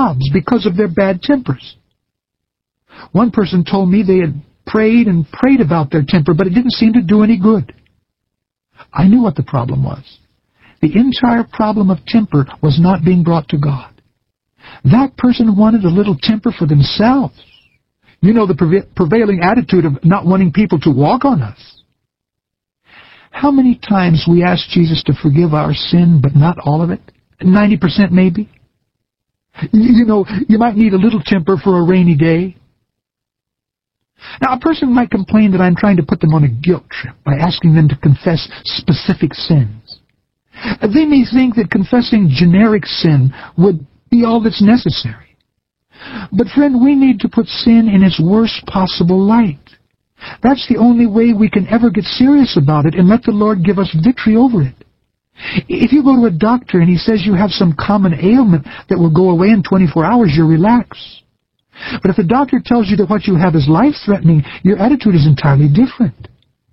jobs because of their bad tempers. One person told me they had prayed and prayed about their temper, but it didn't seem to do any good. I knew what the problem was. The entire problem of temper was not being brought to God. That person wanted a little temper for themselves. You know, the prevailing attitude of not wanting people to walk on us. How many times we ask Jesus to forgive our sin, but not all of it? 90% maybe? You know, you might need a little temper for a rainy day. Now, a person might complain that I'm trying to put them on a guilt trip by asking them to confess specific sins. They may think that confessing generic sin would be all that's necessary. But friend, we need to put sin in its worst possible light. That's the only way we can ever get serious about it and let the Lord give us victory over it. If you go to a doctor and he says you have some common ailment that will go away in 24 hours, you're relaxed. But if the doctor tells you that what you have is life-threatening, your attitude is entirely different.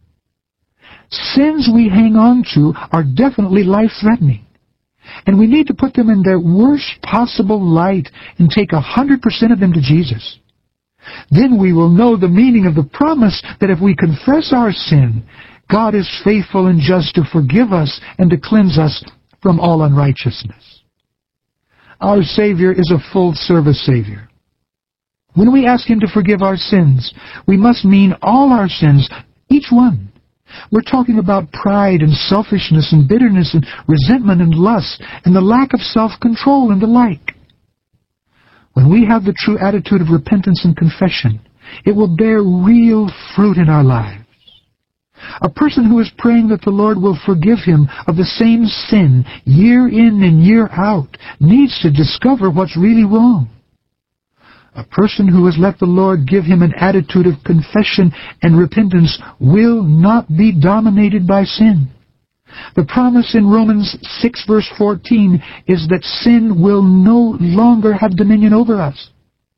Sins we hang on to are definitely life-threatening. And we need to put them in their worst possible light and take 100% of them to Jesus. Then we will know the meaning of the promise that if we confess our sin, God is faithful and just to forgive us and to cleanse us from all unrighteousness. Our Savior is a full-service Savior. When we ask Him to forgive our sins, we must mean all our sins, each one. We're talking about pride and selfishness and bitterness and resentment and lust and the lack of self-control and the like. When we have the true attitude of repentance and confession, it will bear real fruit in our lives. A person who is praying that the Lord will forgive him of the same sin year in and year out needs to discover what's really wrong. A person who has let the Lord give him an attitude of confession and repentance will not be dominated by sin. The promise in Romans 6 verse 14 is that sin will no longer have dominion over us.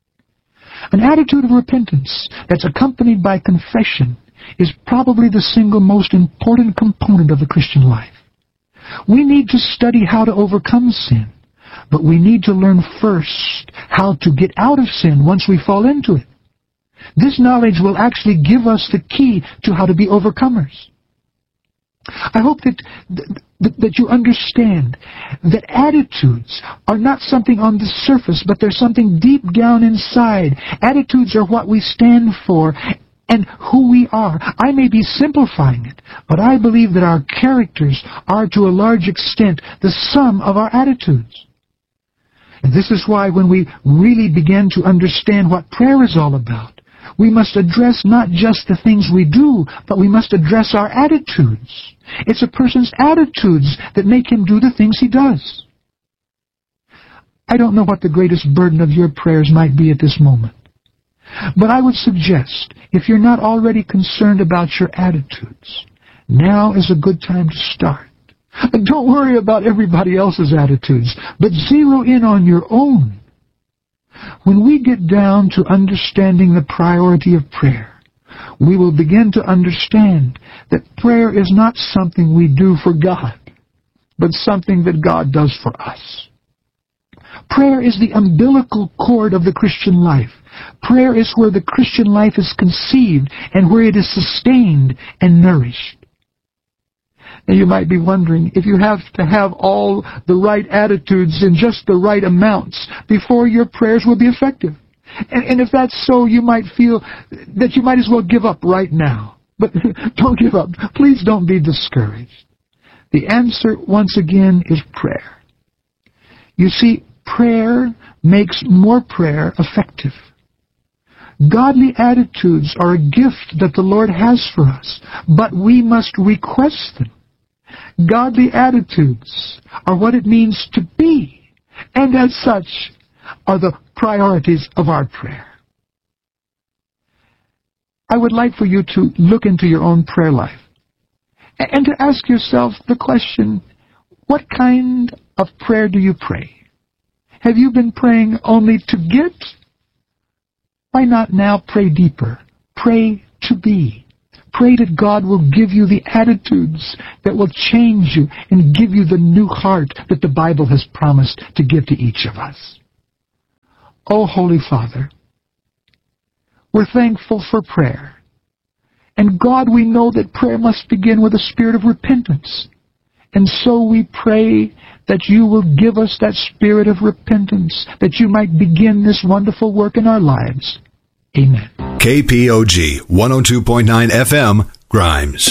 An attitude of repentance that's accompanied by confession is probably the single most important component of the Christian life. We need to study how to overcome sin, but we need to learn first how to get out of sin once we fall into it. This knowledge will actually give us the key to how to be overcomers. I hope that you understand that attitudes are not something on the surface, but they're something deep down inside. Attitudes are what we stand for and who we are. I may be simplifying it, but I believe that our characters are to a large extent the sum of our attitudes. And this is why when we really begin to understand what prayer is all about, we must address not just the things we do, but we must address our attitudes. It's a person's attitudes that make him do the things he does. I don't know what the greatest burden of your prayers might be at this moment. But I would suggest, if you're not already concerned about your attitudes, now is a good time to start. Don't worry about everybody else's attitudes, but zero in on your own. When we get down to understanding the priority of prayer, we will begin to understand that prayer is not something we do for God, but something that God does for us. Prayer is the umbilical cord of the Christian life. Prayer is where the Christian life is conceived and where it is sustained and nourished. Now you might be wondering if you have to have all the right attitudes in just the right amounts before your prayers will be effective. And if that's so, you might feel that you might as well give up right now. But don't give up. Please don't be discouraged. The answer, once again, is prayer. You see, prayer makes more prayer effective. Godly attitudes are a gift that the Lord has for us, but we must request them. Godly attitudes are what it means to be, and as such are the priorities of our prayer. I would like for you to look into your own prayer life and to ask yourself the question, what kind of prayer do you pray? Have you been praying only to get? Why not now pray deeper? Pray to be. Pray that God will give you the attitudes that will change you and give you the new heart that the Bible has promised to give to each of us. Oh, Holy Father, we're thankful for prayer. And God, we know that prayer must begin with a spirit of repentance. And so we pray that you will give us that spirit of repentance, that you might begin this wonderful work in our lives. Amen. KPOG 102.9 FM, Grimes.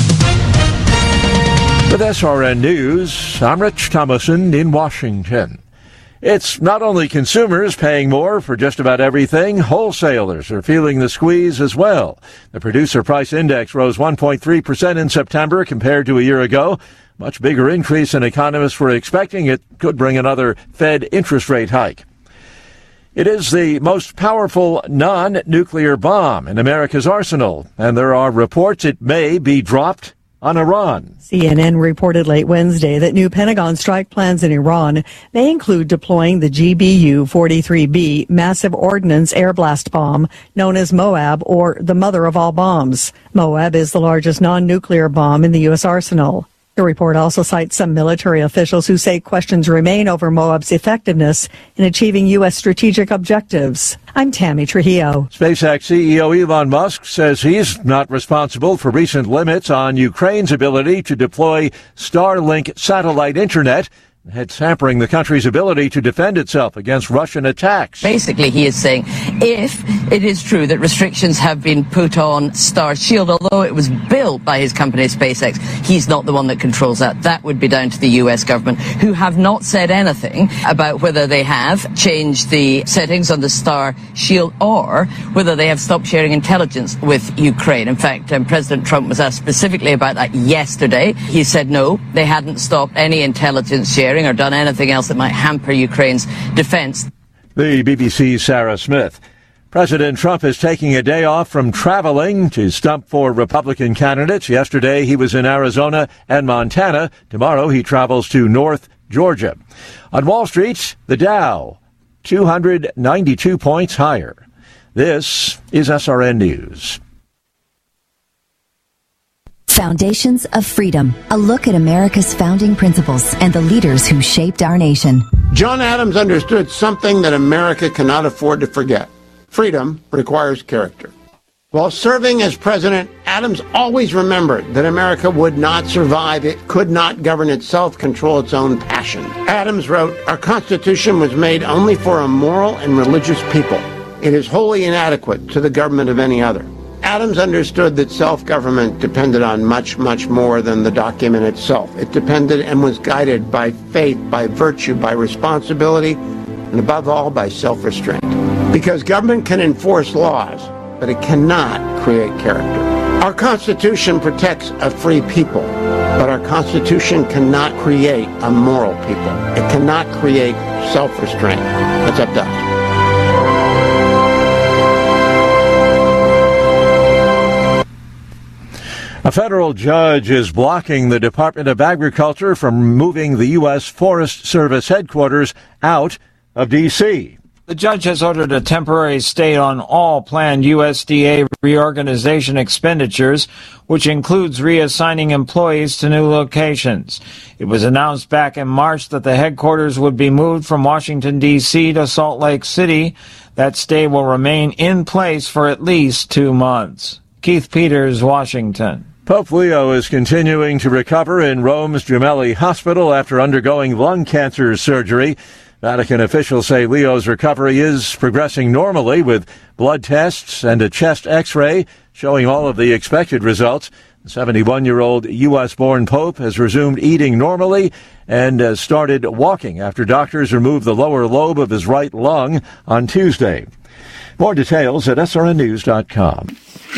With SRN News, I'm Rich Thomason in Washington. It's not only consumers paying more for just about everything, wholesalers are feeling the squeeze as well. The Producer Price Index rose 1.3% in September compared to a year ago. Much bigger increase than economists were expecting. It could bring another Fed interest rate hike. It is the most powerful non-nuclear bomb in America's arsenal, and there are reports it may be dropped on Iran. CNN reported late Wednesday that new Pentagon strike plans in Iran may include deploying the GBU-43B massive ordnance air blast bomb known as Moab, or the mother of all bombs. Moab is the largest non-nuclear bomb in the U.S. arsenal. The report also cites some military officials who say questions remain over Moab's effectiveness in achieving U.S. strategic objectives. I'm Tammy Trujillo. SpaceX CEO Elon Musk says he's not responsible for recent limits on Ukraine's ability to deploy Starlink satellite internet. It's hampering the country's ability to defend itself against Russian attacks. Basically, he is saying if it is true that restrictions have been put on Starshield, although it was built by his company SpaceX, he's not the one that controls that. That would be down to the U.S. government, who have not said anything about whether they have changed the settings on the Starshield or whether they have stopped sharing intelligence with Ukraine. In fact, President Trump was asked specifically about that yesterday. He said no, they hadn't stopped any intelligence sharing or done anything else that might hamper Ukraine's defense. The BBC's Sarah Smith. President Trump is taking a day off from traveling to stump for Republican candidates. Yesterday, he was in Arizona and Montana. Tomorrow, he travels to North Georgia. On Wall Street, the Dow, 292 points higher. This is SRN News. Foundations of Freedom, a look at America's founding principles and the leaders who shaped our nation. John Adams understood something that America cannot afford to forget. Freedom requires character. While serving as president, Adams always remembered that America would not survive. It could not govern itself, control its own passion. Adams wrote, "Our Constitution was made only for a moral and religious people. It is wholly inadequate to the government of any other." Adams understood that self-government depended on much, much more than the document itself. It depended and was guided by faith, by virtue, by responsibility, and above all, by self-restraint. Because government can enforce laws, but it cannot create character. Our Constitution protects a free people, but our Constitution cannot create a moral people. It cannot create self-restraint. That's up to us. A federal judge is blocking the Department of Agriculture from moving the U.S. Forest Service headquarters out of D.C. The judge has ordered a temporary stay on all planned USDA reorganization expenditures, which includes reassigning employees to new locations. It was announced back in March that the headquarters would be moved from Washington, D.C. to Salt Lake City. That stay will remain in place for at least 2 months. Keith Peters, Washington. Pope Leo is continuing to recover in Rome's Gemelli Hospital after undergoing lung cancer surgery. Vatican officials say Leo's recovery is progressing normally with blood tests and a chest x-ray showing all of the expected results. The 71-year-old U.S.-born Pope has resumed eating normally and has started walking after doctors removed the lower lobe of his right lung on Tuesday. More details at srnnews.com.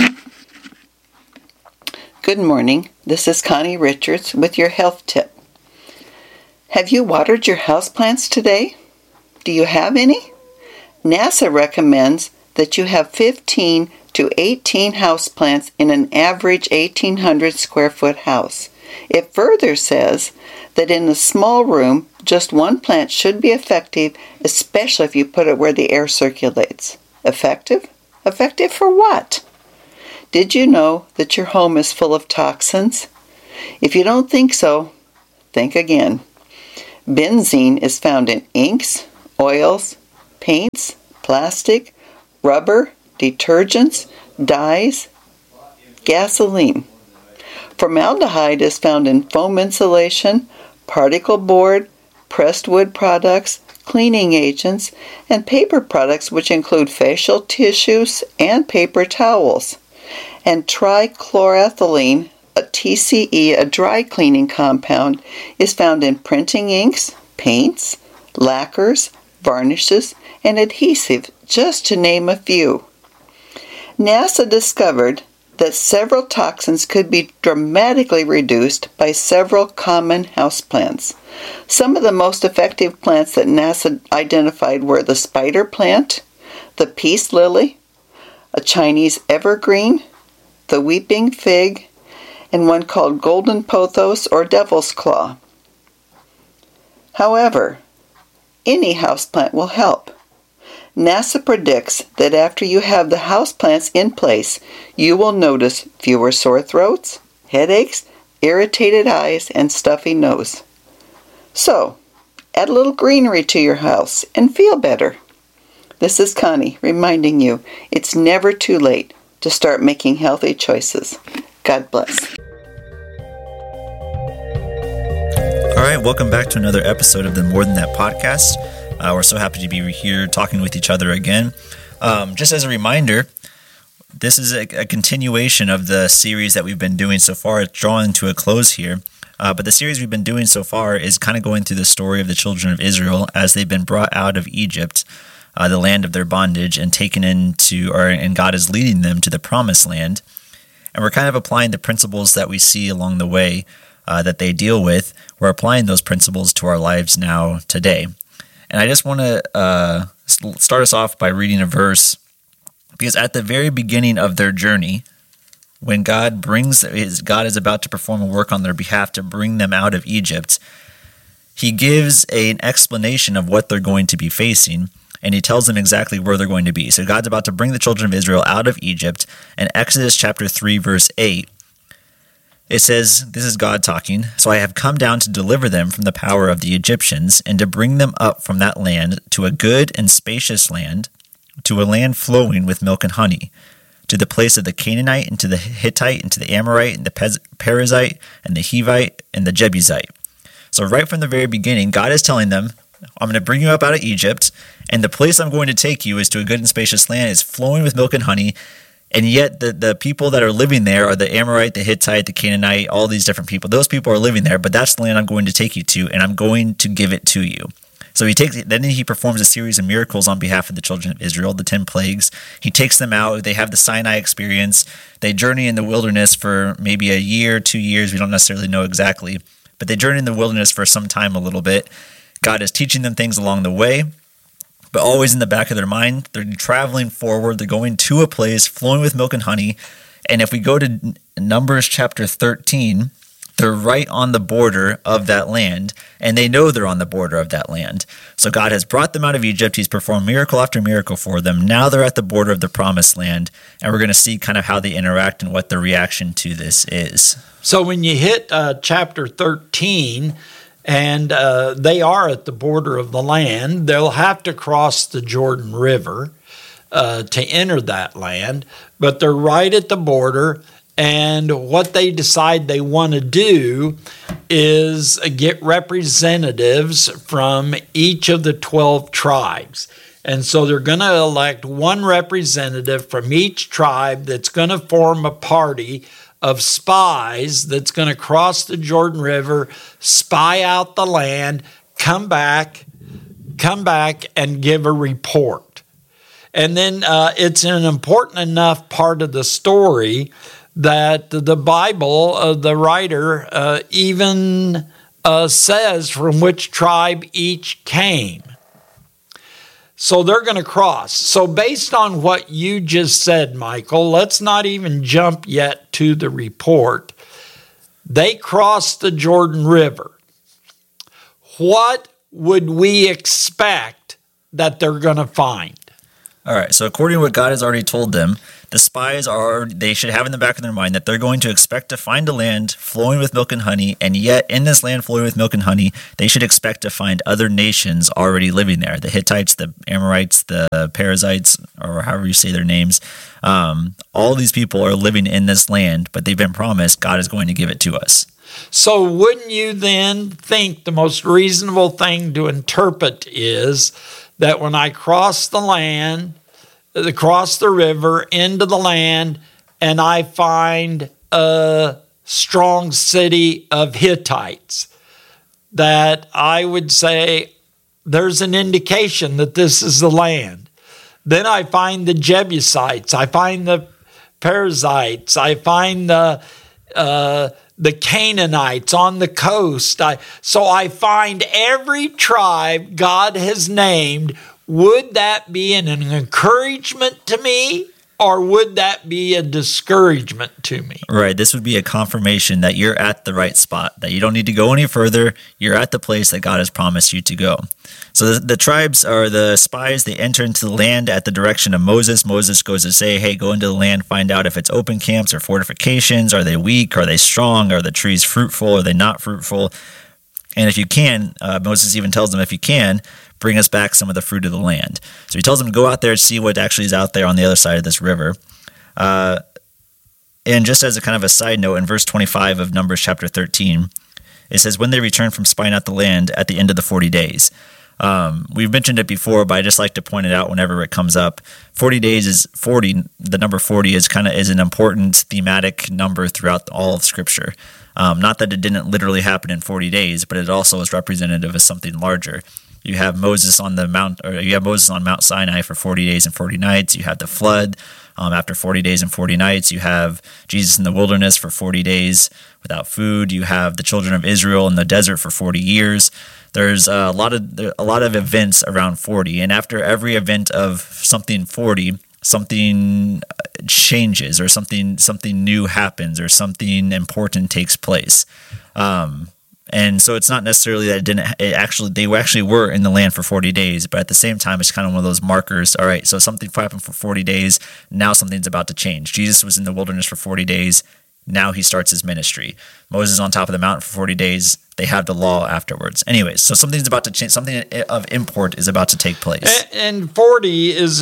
Good morning. This is Connie Richards with your health tip. Have you watered your houseplants today? Do you have any? NASA recommends that you have 15 to 18 houseplants in an average 1,800 square foot house. It further says that in a small room, just one plant should be effective, especially if you put it where the air circulates. Effective? Effective for what? Did you know that your home is full of toxins? If you don't think so, think again. Benzene is found in inks, oils, paints, plastic, rubber, detergents, dyes, gasoline. Formaldehyde is found in foam insulation, particle board, pressed wood products, cleaning agents, and paper products, which include facial tissues and paper towels. And trichloroethylene, a TCE, a dry cleaning compound, is found in printing inks, paints, lacquers, varnishes, and adhesive, just to name a few. NASA discovered that several toxins could be dramatically reduced by several common houseplants. Some of the most effective plants that NASA identified were the spider plant, the peace lily, a Chinese evergreen, the weeping fig, and one called golden pothos or devil's claw. However, any houseplant will help. NASA predicts that after you have the houseplants in place, you will notice fewer sore throats, headaches, irritated eyes, and stuffy nose. So, add a little greenery to your house and feel better. This is Connie reminding you it's never too late to start making healthy choices. God bless. All right, welcome back to another episode of the More Than That podcast. We're so happy to be here talking with each other again. Just as a reminder, this is a continuation of the series that we've been doing so far. It's drawing to a close here. But the series we've been doing so far is kind of going through the story of the children of Israel as they've been brought out of Egypt, the land of their bondage, and taken into, and God is leading them to the promised land. And we're kind of applying the principles that we see along the way that they deal with. We're applying those principles to our lives now today. And I just want to start us off by reading a verse, because at the very beginning of their journey, when God is about to perform a work on their behalf to bring them out of Egypt, he gives an explanation of what they're going to be facing, and he tells them exactly where they're going to be. So God's about to bring the children of Israel out of Egypt, and Exodus chapter 3, verse 8, it says, this is God talking, "So I have come down to deliver them from the power of the Egyptians, and to bring them up from that land to a good and spacious land, to a land flowing with milk and honey, to the place of the Canaanite, and to the Hittite, and to the Amorite, and the Perizzite, and the Hivite, and the Jebusite." So right from the very beginning, God is telling them, I'm going to bring you up out of Egypt, and the place I'm going to take you is to a good and spacious land. It's flowing with milk and honey. And yet the people that are living there are the Amorite, the Hittite, the Canaanite, all these different people. Those people are living there, but that's the land I'm going to take you to, and I'm going to give it to you. So then he performs a series of miracles on behalf of the children of Israel, the 10 plagues. He takes them out. They have the Sinai experience. They journey in the wilderness for maybe a year, 2 years. We don't necessarily know exactly, but they journey in the wilderness for some time, a little bit. God is teaching them things along the way, but always in the back of their mind, they're traveling forward. They're going to a place flowing with milk and honey. And if we go to Numbers chapter 13, they're right on the border of that land, and they know they're on the border of that land. So God has brought them out of Egypt. He's performed miracle after miracle for them. Now they're at the border of the promised land, and we're going to see kind of how they interact and what their reaction to this is. So when you hit chapter 13, and they are at the border of the land, they'll have to cross the Jordan River to enter that land, but they're right at the border. And what they decide they want to do is get representatives from each of the 12 tribes. And so they're going to elect one representative from each tribe that's going to form a party of spies that's going to cross the Jordan River, spy out the land, come back and give a report. And then it's an important enough part of the story that the Bible, the writer, even says from which tribe each came. So they're going to cross. So based on what you just said, Michael, let's not even jump yet to the report. They crossed the Jordan River. What would we expect that they're going to find? All right, so according to what God has already told them, the spies they should have in the back of their mind that they're going to expect to find a land flowing with milk and honey, and yet in this land flowing with milk and honey, they should expect to find other nations already living there. The Hittites, the Amorites, the Perizzites, or however you say their names. All these people are living in this land, but they've been promised God is going to give it to us. So wouldn't you then think the most reasonable thing to interpret is that when I cross the river into the land, and I find a strong city of Hittites, that I would say there's an indication that this is the land. Then I find the Jebusites, I find the Perizzites, I find the Canaanites on the coast. So I find every tribe God has named. Would that be an encouragement to me, or would that be a discouragement to me? Right. This would be a confirmation that you're at the right spot, that you don't need to go any further. You're at the place that God has promised you to go. So the tribes are the spies. They enter into the land at the direction of Moses. Moses goes to say, hey, go into the land, find out if it's open camps or fortifications. Are they weak? Are they strong? Are the trees fruitful? Are they not fruitful? And if you can, Moses even tells them, if you can, bring us back some of the fruit of the land. So he tells them to go out there and see what actually is out there on the other side of this river. And just as a kind of a side note, in verse 25 of Numbers chapter 13, it says, when they return from spying out the land at the end of the 40 days. We've mentioned it before, but I just like to point it out whenever it comes up. 40 days is 40. The number 40 is an important thematic number throughout all of Scripture. Not that it didn't literally happen in 40 days, but it also is representative of something larger. You have Moses on Mount Sinai for 40 days and 40 nights. You have the flood after 40 days and 40 nights. You have Jesus in the wilderness for 40 days without food. You have the children of Israel in the desert for 40 years. There's a lot of events around 40, and after every event of something 40, something changes, or something new happens, or something important takes place. And so it's not necessarily that they actually were in the land for 40 days, but at the same time, it's kind of one of those markers. All right, so something happened for 40 days. Now something's about to change. Jesus was in the wilderness for 40 days. Now he starts his ministry. Moses on top of the mountain for 40 days. They have the law afterwards. Anyways, so something's about to change. Something of import is about to take place. And 40 is,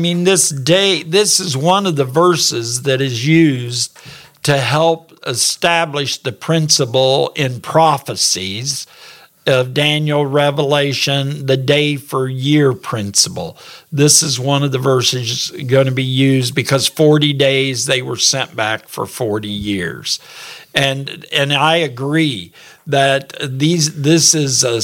this is one of the verses that is used to help establish the principle in prophecies of Daniel, Revelation, the day for year principle. This is one of the verses going to be used because 40 days they were sent back for 40 years. And I agree that this is a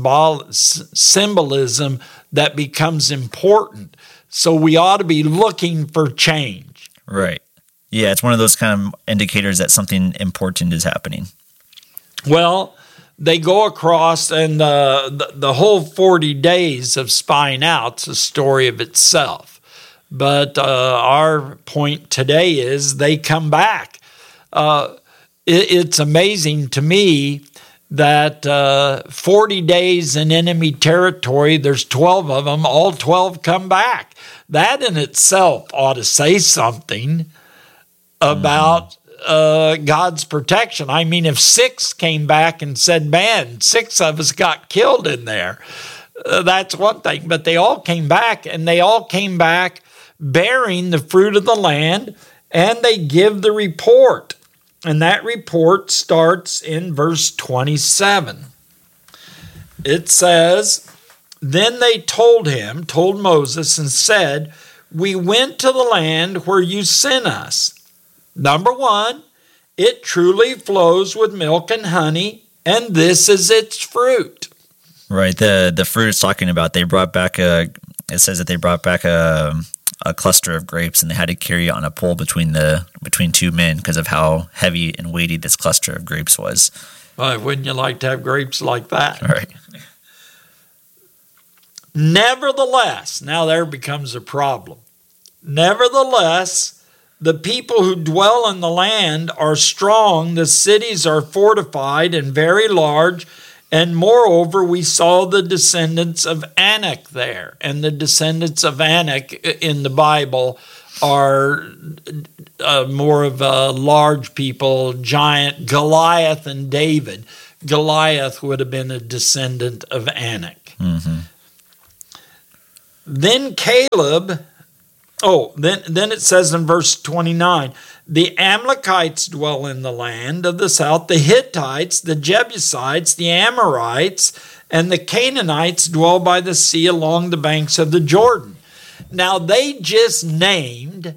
symbolism that becomes important. So we ought to be looking for change. Right. Yeah, it's one of those kind of indicators that something important is happening. Well, they go across, and the whole 40 days of spying out's a story of itself. But our point today is they come back. It's amazing to me that 40 days in enemy territory, there's 12 of them, all 12 come back. That in itself ought to say something about God's protection. I mean, if 6 came back and said, man, 6 of us got killed in there, that's one thing. But they all came back, and they all came back bearing the fruit of the land, and they give the report. And that report starts in verse 27. It says, then they told Moses, and said, we went to the land where you sent us. Number 1, it truly flows with milk and honey, and this is its fruit. Right. The fruit it's talking about, it says that they brought back a cluster of grapes, and they had to carry it on a pole between 2 men because of how heavy and weighty this cluster of grapes was. Well, wouldn't you like to have grapes like that? Right. Nevertheless, now there becomes a problem. Nevertheless, the people who dwell in the land are strong, the cities are fortified and very large, And moreover, we saw the descendants of Anak there. And the descendants of Anak in the Bible are more of a large people, giant, Goliath and David. Goliath would have been a descendant of Anak. Mm-hmm. Then Caleb, then it says in verse 29, the Amalekites dwell in the land of the south, the Hittites, the Jebusites, the Amorites, and the Canaanites dwell by the sea along the banks of the Jordan. Now they just named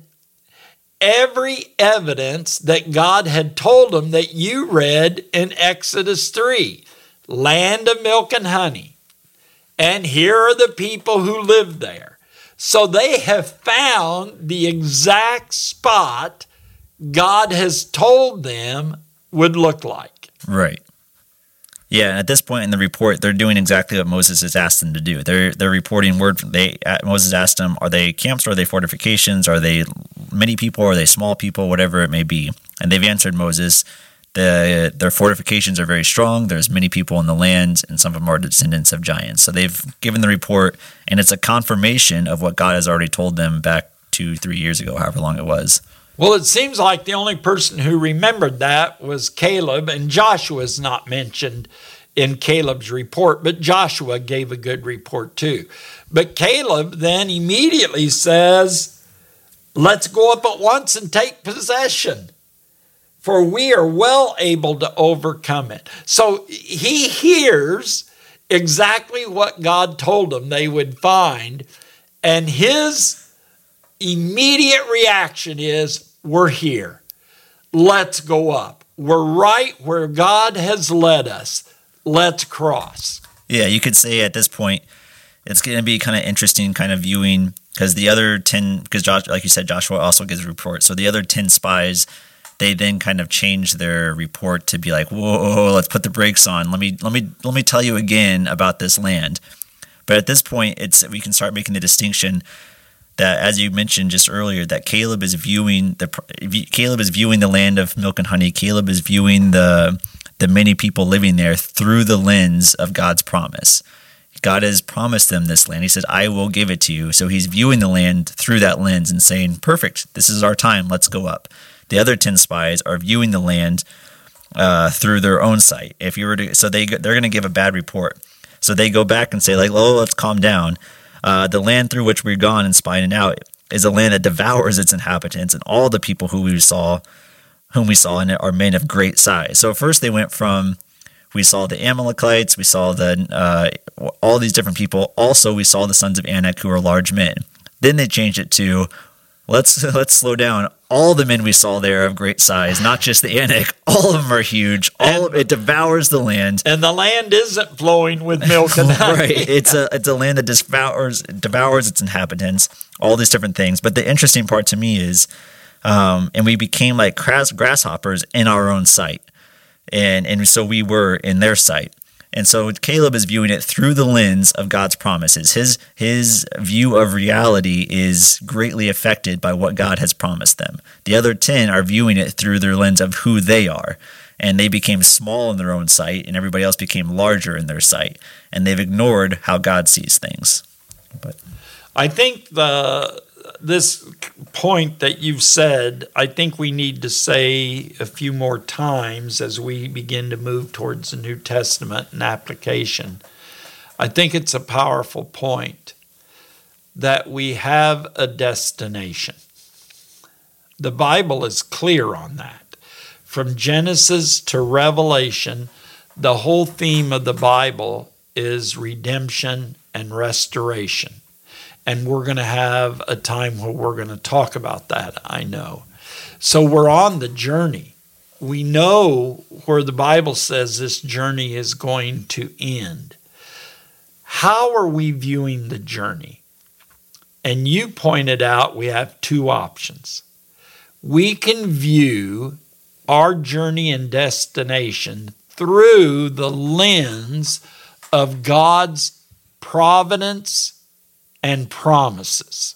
every evidence that God had told them that you read in Exodus 3, land of milk and honey. And here are the people who live there. So they have found the exact spot God has told them would look like. Right. Yeah, at this point in the report, they're doing exactly what Moses has asked them to do. They're reporting Moses asked them, are they camps or are they fortifications? Are they many people? Are they small people? Whatever it may be. And they've answered Moses, their fortifications are very strong. There's many people in the land, and some of them are descendants of giants. So they've given the report, and it's a confirmation of what God has already told them back 2-3 years ago, however long it was. Well, it seems like the only person who remembered that was Caleb, and Joshua is not mentioned in Caleb's report, but Joshua gave a good report too. But Caleb then immediately says, let's go up at once and take possession, for we are well able to overcome it. So he hears exactly what God told him they would find, and his immediate reaction is, we're here. Let's go up. We're right where God has led us. Let's cross. Yeah, you could say at this point, it's going to be kind of interesting kind of viewing, because the other 10, because like you said, Joshua also gives a report. So the other 10 spies, they then kind of change their report to be like, whoa, let's put the brakes on. Let me tell you again about this land. But at this point, we can start making the distinction that, as you mentioned just earlier, that Caleb is viewing the land of milk and honey. Caleb is viewing the many people living there through the lens of God's promise. God has promised them this land. He said, I will give it to you. So he's viewing the land through that lens and saying, perfect, this is our time, let's go up. The other 10 spies are viewing the land through their own sight. They're going to give a bad report. So they go back and say, like, oh, let's calm down. The land through which we've gone and spying it out is a land that devours its inhabitants, and all the people whom we saw in it are men of great size. So first they went from, we saw the Amalekites, we saw all these different people. Also, we saw the sons of Anak, who are large men. Then they changed it to, let's slow down. All the men we saw there are of great size, not just the Anak. All of them are huge. It devours the land, and the land isn't flowing with milk and honey. Right, it's a land that devours its inhabitants. All these different things. But the interesting part to me is, and we became like grasshoppers in our own sight, and so we were in their sight. And so Caleb is viewing it through the lens of God's promises. His view of reality is greatly affected by what God has promised them. The other 10 are viewing it through their lens of who they are. And they became small in their own sight, and everybody else became larger in their sight. And they've ignored how God sees things. But I think this point that you've said, I think we need to say a few more times as we begin to move towards the New Testament and application. I think it's a powerful point that we have a destination. The Bible is clear on that. From Genesis to Revelation, the whole theme of the Bible is redemption and restoration. And we're going to have a time where we're going to talk about that, I know. So we're on the journey. We know where the Bible says this journey is going to end. How are we viewing the journey? And you pointed out we have two options. We can view our journey and destination through the lens of God's providence and promises.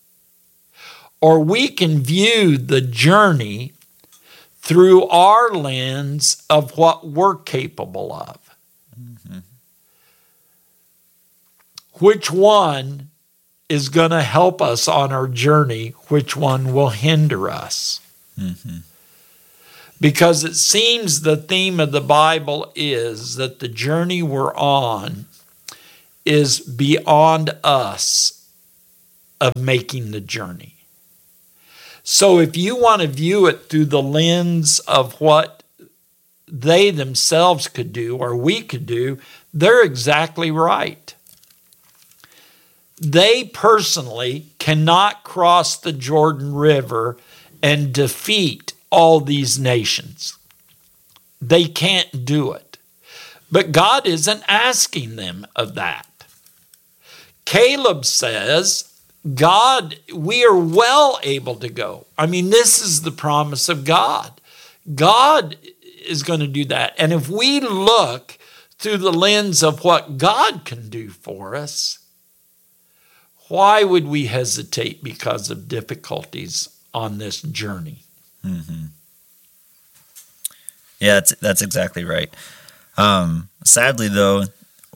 Or we can view the journey through our lens of what we're capable of. Mm-hmm. Which one is going to help us on our journey? Which one will hinder us? Mm-hmm. Because it seems the theme of the Bible is that the journey we're on is beyond us of making the journey. So if you want to view it through the lens of what they themselves could do or we could do, they're exactly right. They personally cannot cross the Jordan River and defeat all these nations. They can't do it. But God isn't asking them of that. Caleb says, God, we are well able to go. I mean, this is the promise of God. God is going to do that. And if we look through the lens of what God can do for us, why would we hesitate because of difficulties on this journey? Mm-hmm. Yeah, that's exactly right. Sadly, though,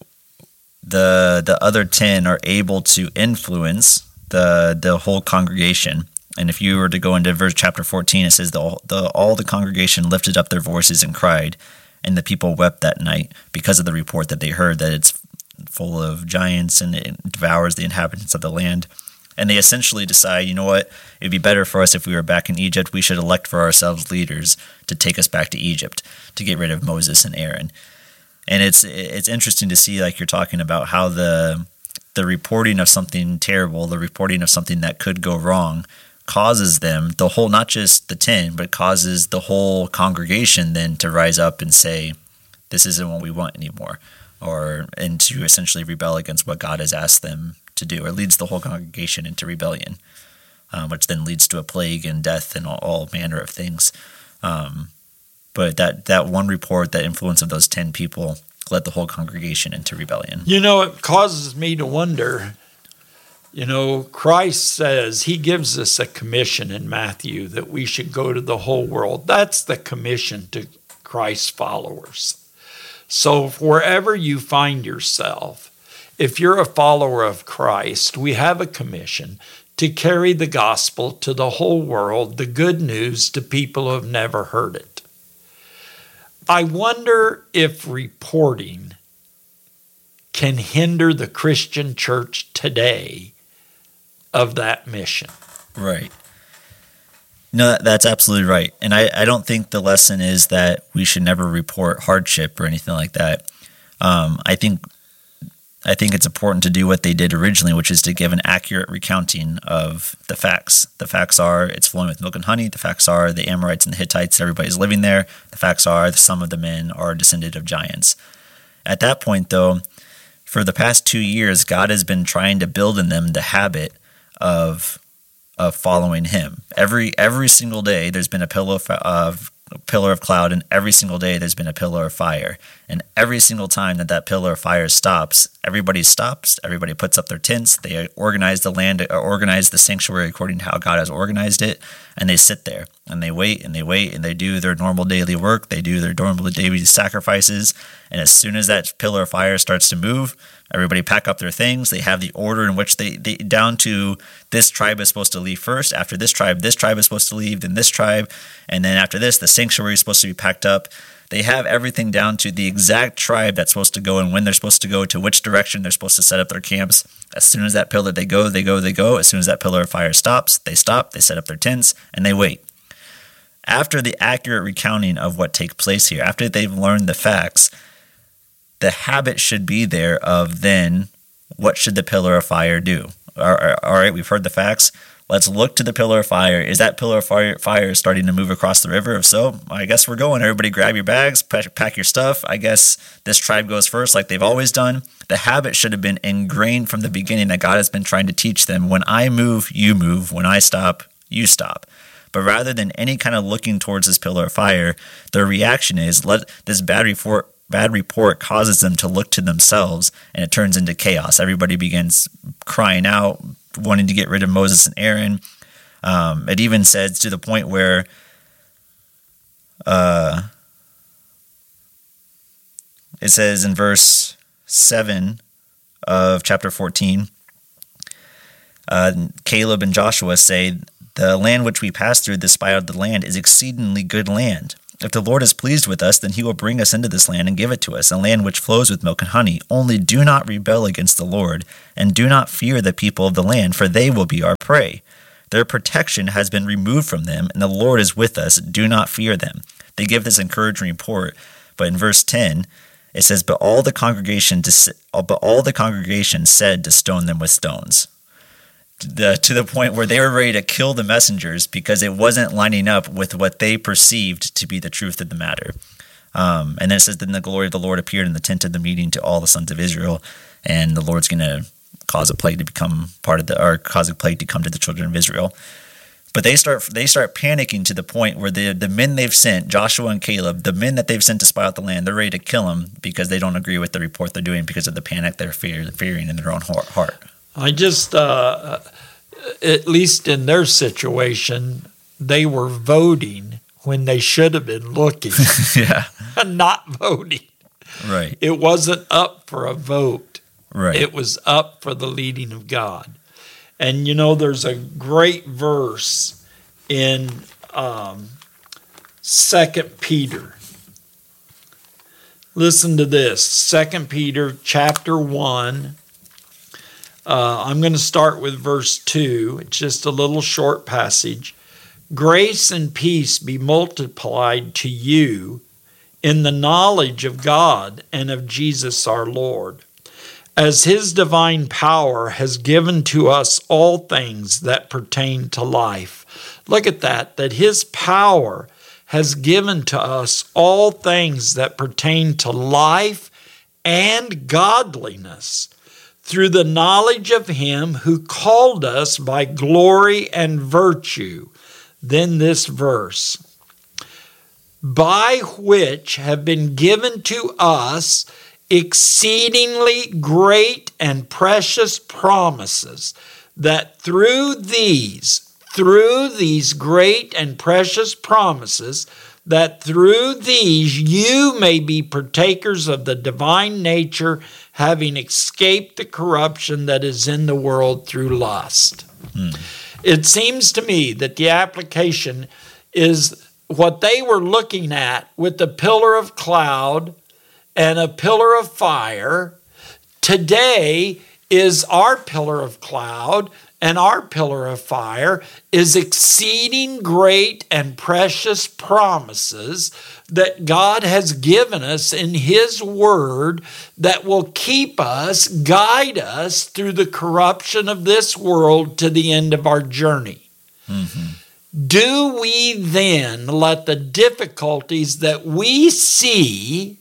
the other 10 are able to influence the whole congregation. And if you were to go into verse chapter 14, it says all the congregation lifted up their voices and cried, and the people wept that night because of the report that they heard that it's full of giants and it devours the inhabitants of the land. And they essentially decide, you know what, it'd be better for us if we were back in Egypt. We should elect for ourselves leaders to take us back to Egypt to get rid of Moses and Aaron. And it's interesting to see, like you're talking about, how the reporting of something terrible, the reporting of something that could go wrong, causes them, the whole, not just the 10, but causes the whole congregation then to rise up and say, this isn't what we want anymore, and to essentially rebel against what God has asked them to do, or leads the whole congregation into rebellion, which then leads to a plague and death and all manner of things. But that one report, that influence of those 10 people, led the whole congregation into rebellion. You know, it causes me to wonder, Christ says, he gives us a commission in Matthew that we should go to the whole world. That's the commission to Christ's followers. So wherever you find yourself, if you're a follower of Christ, we have a commission to carry the gospel to the whole world, the good news to people who have never heard it. I wonder if reporting can hinder the Christian church today of that mission. Right. No, that's absolutely right. And I don't think the lesson is that we should never report hardship or anything like that. I think it's important to do what they did originally, which is to give an accurate recounting of the facts. The facts are it's flowing with milk and honey. The facts are the Amorites and the Hittites, everybody's living there. The facts are some of the men are descended of giants. At that point, though, for the past 2 years, God has been trying to build in them the habit of following him. Every single day, there's been a pillar of cloud, and every single day there's been a pillar of fire. And every single time that pillar of fire stops, everybody stops, everybody puts up their tents, they organize the land, organize the sanctuary according to how God has organized it, and they sit there, and they wait, and they do their normal daily work, they do their normal daily sacrifices, and as soon as that pillar of fire starts to move, everybody pack up their things. They have the order in which they down to this tribe is supposed to leave first. After this tribe is supposed to leave, then this tribe. And then after this, the sanctuary is supposed to be packed up. They have everything down to the exact tribe that's supposed to go and when they're supposed to go, to which direction they're supposed to set up their camps. As soon as that pillar, they go. As soon as that pillar of fire stops, they set up their tents, and they wait. After the accurate recounting of what takes place here, after they've learned the facts, the habit should be there of then what should the pillar of fire do? All right, we've heard the facts. Let's look to the pillar of fire. Is that pillar of fire starting to move across the river? If so, I guess we're going. Everybody grab your bags, pack your stuff. I guess this tribe goes first like they've always done. The habit should have been ingrained from the beginning that God has been trying to teach them. When I move, you move. When I stop, you stop. But rather than any kind of looking towards this pillar of fire, their reaction is, let this bad report causes them to look to themselves, and it turns into chaos. Everybody begins crying out, wanting to get rid of Moses and Aaron. It even says to the point where it says in verse 7 of chapter 14, Caleb and Joshua say, "The land which we passed through to spy out the land is exceedingly good land. If the Lord is pleased with us, then he will bring us into this land and give it to us, a land which flows with milk and honey. Only do not rebel against the Lord, and do not fear the people of the land, for they will be our prey. Their protection has been removed from them, and the Lord is with us. Do not fear them." They give this encouraging report, but in verse 10, it says, But all the congregation said to stone them with stones. To the point where they were ready to kill the messengers because it wasn't lining up with what they perceived to be the truth of the matter. And then it says, Then the glory of the Lord appeared in the tent of the meeting to all the sons of Israel, and the Lord's going to cause a plague to become cause a plague to come to the children of Israel. But they start panicking to the point where the men they've sent, Joshua and Caleb, the men that they've sent to spy out the land, they're ready to kill them because they don't agree with the report they're doing because of the panic they're fearing in their own heart. I just, at least in their situation, they were voting when they should have been looking. Yeah. Not voting. Right. It wasn't up for a vote. Right. It was up for the leading of God. And, there's a great verse in 2 Peter. Listen to this, 2 Peter chapter 1. I'm going to start with verse 2. It's just a little short passage. Grace and peace be multiplied to you in the knowledge of God and of Jesus our Lord, as his divine power has given to us all things that pertain to life. Look at that his power has given to us all things that pertain to life and godliness, through the knowledge of him who called us by glory and virtue. Then this verse, by which have been given to us exceedingly great and precious promises, that through these great and precious promises, that through these you may be partakers of the divine nature, having escaped the corruption that is in the world through lust. It seems to me that the application is what they were looking at with the pillar of cloud and a pillar of fire. Today is our pillar of cloud and our pillar of fire is exceeding great and precious promises that God has given us in his word that will keep us, guide us through the corruption of this world to the end of our journey. Mm-hmm. Do we then let the difficulties that we see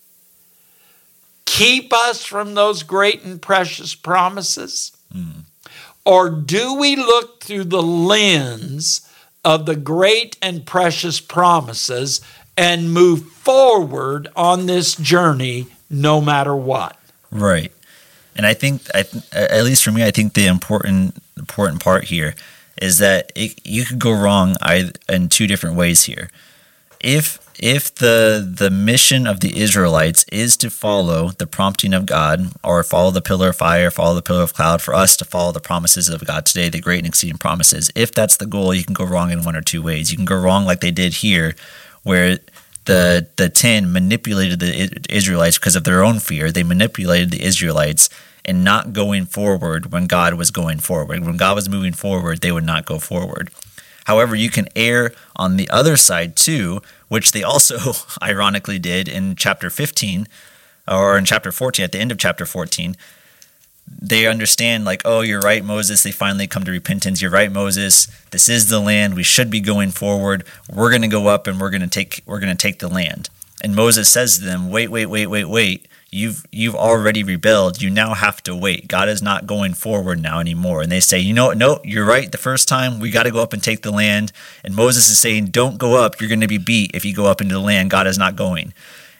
keep us from those great and precious promises? Or do we look through the lens of the great and precious promises and move forward on this journey no matter what? Right. And I think, at least for me, I think the important part here is that you could go wrong in two different ways here. If the mission of the Israelites is to follow the prompting of God, or follow the pillar of fire, follow the pillar of cloud, for us to follow the promises of God today, the great and exceeding promises, if that's the goal, you can go wrong in one or two ways. You can go wrong like they did here, where the 10 manipulated the Israelites because of their own fear. They manipulated the Israelites in not going forward when God was going forward. When God was moving forward, they would not go forward. However, you can err on the other side too, which they also ironically did in chapter 15, or in chapter 14, at the end of chapter 14. They understand, like, oh, you're right, Moses. They finally come to repentance. You're right, Moses. This is the land. We should be going forward. We're going to go up and we're going to take the land. And Moses says to them, wait. You've already rebelled. You now have to wait. God is not going forward now anymore. And they say, no, you're right. The first time we got to go up and take the land. And Moses is saying, don't go up. You're going to be beat if you go up into the land. God is not going.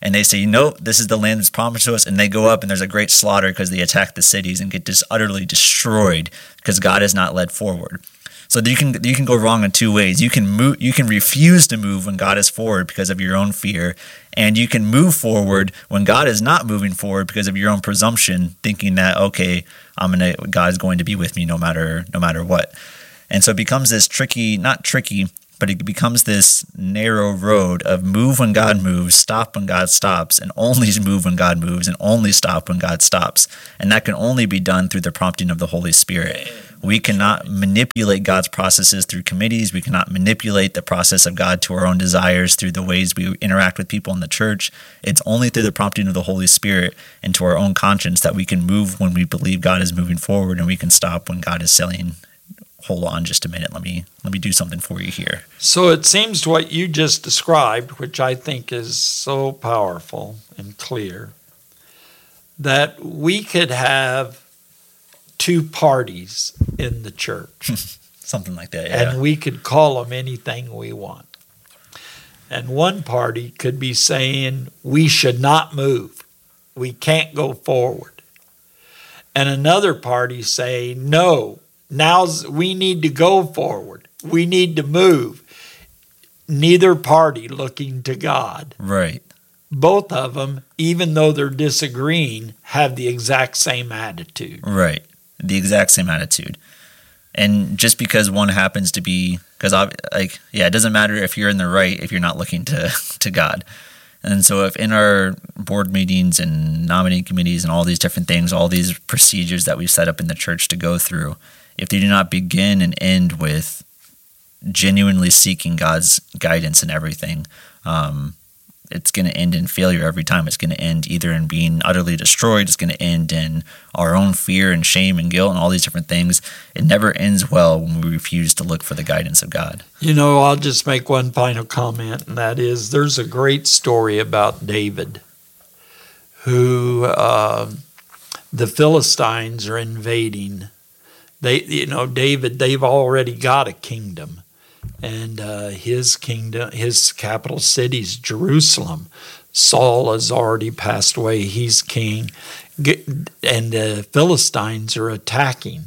and they say, no, this is the land that's promised to us, and they go up and there's a great slaughter because they attack the cities and get just utterly destroyed because God has not led forward. So you can go wrong in two ways. You can refuse to move when God is forward because of your own fear, and you can move forward when God is not moving forward because of your own presumption, thinking that, okay, God's going to be with me no matter what. And so it becomes this not tricky, but it becomes this narrow road of move when God moves, stop when God stops, and only move when God moves, and only stop when God stops. And that can only be done through the prompting of the Holy Spirit. We cannot manipulate God's processes through committees. We cannot manipulate the process of God to our own desires through the ways we interact with people in the church. It's only through the prompting of the Holy Spirit and to our own conscience that we can move when we believe God is moving forward, and we can stop when God is saying, hold on just a minute, let me do something for you here. So it seems to what you just described, which I think is so powerful and clear, that we could have two parties in the church. Something like that, yeah. And we could call them anything we want. And one party could be saying, we should not move. We can't go forward. And another party say, no, now we need to go forward. We need to move. Neither party looking to God. Right. Both of them, even though they're disagreeing, have the exact same attitude. Right. The exact same attitude. And just because one happens to be, it doesn't matter if you're in the right if you're not looking to God. And so if in our board meetings and nominating committees and all these different things, all these procedures that we've set up in the church to go through, if they do not begin and end with genuinely seeking God's guidance in everything, it's going to end in failure every time. It's going to end either in being utterly destroyed. It's going to end in our own fear and shame and guilt and all these different things. It never ends well when we refuse to look for the guidance of God. I'll just make one final comment, and that is there's a great story about David, who the Philistines are invading. David, they've already got a kingdom. And his capital city's Jerusalem. Saul has already passed away. He's king. And the Philistines are attacking.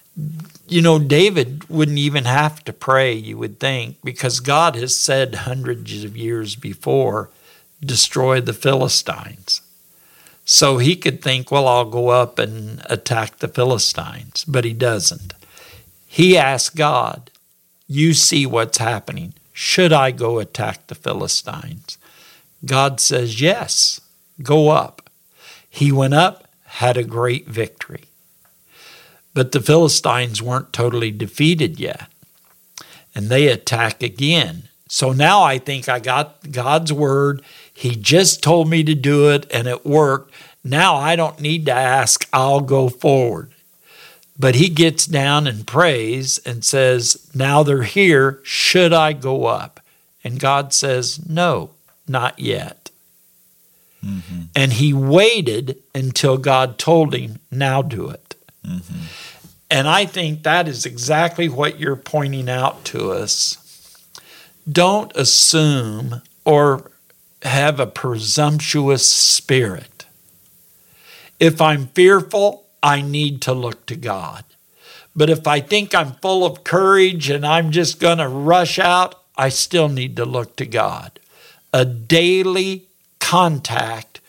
David wouldn't even have to pray, you would think, because God has said hundreds of years before, destroy the Philistines. So he could think, well, I'll go up and attack the Philistines. But he doesn't. He asked God, you see what's happening. Should I go attack the Philistines? God says, yes, go up. He went up, had a great victory. But the Philistines weren't totally defeated yet. And they attack again. So now I think I got God's word. He just told me to do it, and it worked. Now I don't need to ask, I'll go forward. But he gets down and prays and says, now they're here, should I go up? And God says, no, not yet. Mm-hmm. And he waited until God told him, now do it. Mm-hmm. And I think that is exactly what you're pointing out to us. Don't assume or have a presumptuous spirit. If I'm fearful, I need to look to God. But if I think I'm full of courage and I'm just going to rush out, I still need to look to God. A daily contact,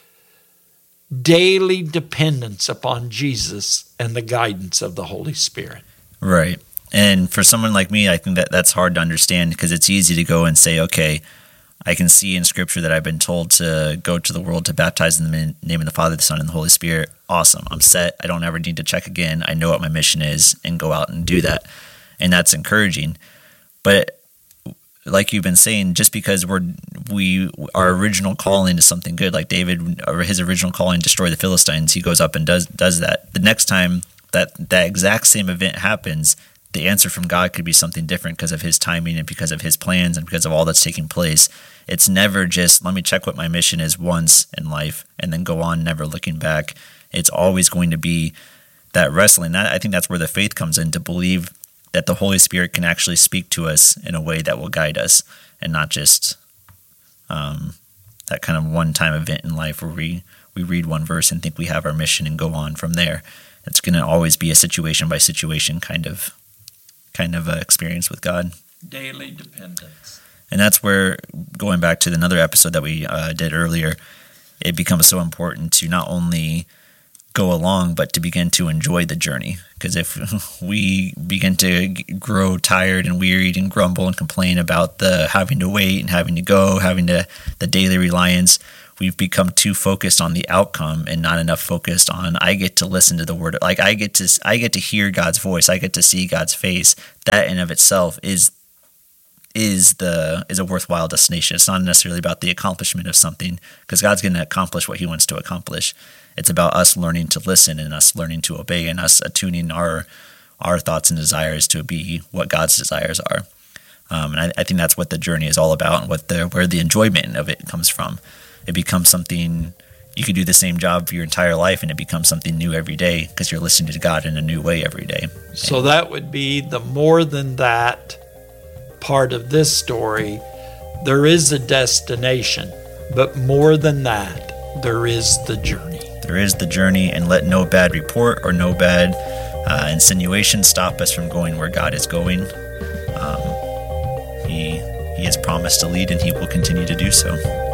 daily dependence upon Jesus and the guidance of the Holy Spirit. Right. And for someone like me, I think that's hard to understand because it's easy to go and say, okay, I can see in Scripture that I've been told to go to the world to baptize in the name of the Father, the Son, and the Holy Spirit. Awesome. I'm set. I don't ever need to check again. I know what my mission is and go out and do that. And that's encouraging. But like you've been saying, just because our original calling is something good, like David, or his original calling, destroy the Philistines, he goes up and does that. The next time that exact same event happens, the answer from God could be something different because of his timing and because of his plans and because of all that's taking place. It's never just, let me check what my mission is once in life and then go on, never looking back. It's always going to be that wrestling. I think that's where the faith comes in, to believe that the Holy Spirit can actually speak to us in a way that will guide us and not just have that kind of one-time event in life where we read one verse and think we have our mission and go on from there. It's going to always be a situation by situation kind of experience with God. Daily dependence. And that's where, going back to another episode that we did earlier, it becomes so important to not only go along, but to begin to enjoy the journey. Because if we begin to grow tired and wearied and grumble and complain about the having to wait and having to go, the daily reliance, we've become too focused on the outcome and not enough focused on, I get to listen to the word. Like I get to hear God's voice. I get to see God's face. That in of itself is a worthwhile destination. It's not necessarily about the accomplishment of something, because God's going to accomplish what he wants to accomplish. It's about us learning to listen and us learning to obey and us attuning our thoughts and desires to be what God's desires are. And I think that's what the journey is all about, and where the enjoyment of it comes from. It becomes something, you could do the same job for your entire life and it becomes something new every day because you're listening to God in a new way every day. So that would be the more than that part of this story. There is a destination, but more than that, there is the journey. There is the journey, and let no bad report or no bad insinuation stop us from going where God is going. He has promised to lead, and he will continue to do so.